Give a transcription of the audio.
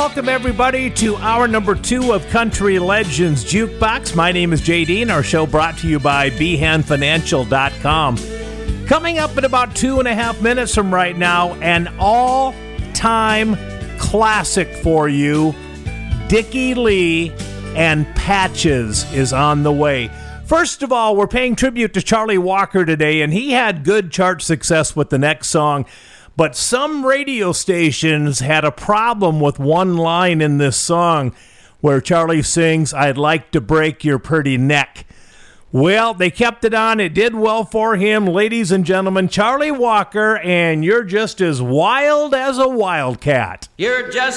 welcome everybody to hour number 2 of Country Legends Jukebox. My name is JD, and our show brought to you by BehanFinancial.com. Coming up in about 2.5 minutes from right now, an all-time classic for you, Dickie Lee and Patches is on the way. First of all, we're paying tribute to Charlie Walker today, and he had good chart success with the next song. But some radio stations had a problem with one line in this song where Charlie sings, "I'd like to break your pretty neck." Well, they kept it on. It did well for him. Ladies and gentlemen, Charlie Walker, and You're Just as Wild as a Wildcat. You're just